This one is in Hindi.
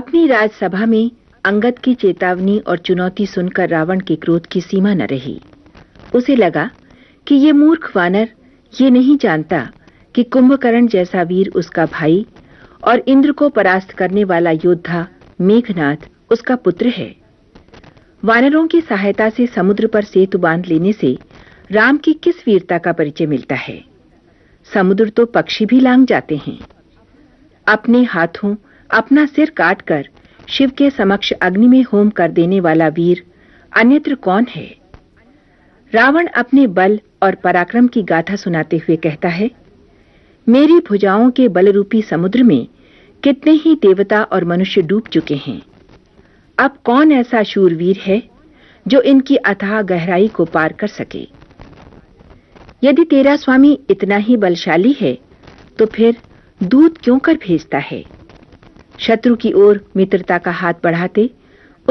अपनी राजसभा में अंगद की चेतावनी और चुनौती सुनकर रावण के क्रोध की सीमा न रही। उसे लगा कि ये मूर्ख वानर ये नहीं जानता कि कुंभकर्ण जैसा वीर उसका भाई और इंद्र को परास्त करने वाला योद्धा मेघनाद उसका पुत्र है। वानरों की सहायता से समुद्र पर सेतु बांध लेने से राम की किस वीरता का परिचय मिलता है। समुद्र तो पक्षी भी लांघ जाते हैं। अपने हाथों अपना सिर काटकर शिव के समक्ष अग्नि में होम कर देने वाला वीर अन्यत्र कौन है। रावण अपने बल और पराक्रम की गाथा सुनाते हुए कहता है, मेरी भुजाओं के बलरूपी समुद्र में कितने ही देवता और मनुष्य डूब चुके हैं। अब कौन ऐसा शूरवीर है जो इनकी अथाह गहराई को पार कर सके। यदि तेरा स्वामी इतना ही बलशाली है तो फिर दूत क्यों कर भेजता है। शत्रु की ओर मित्रता का हाथ बढ़ाते